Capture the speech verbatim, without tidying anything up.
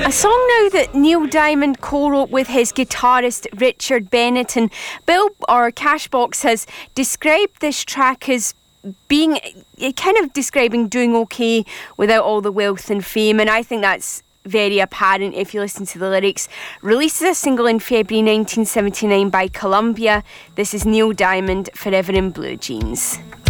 A song now that Neil Diamond co-wrote with his guitarist Richard Bennett, and Bill, or Cashbox, has described this track as being kind of describing doing okay without all the wealth and fame, and I think that's very apparent if you listen to the lyrics. Released as a single in February nineteen seventy-nine by Columbia, this is Neil Diamond, Forever in Blue Jeans.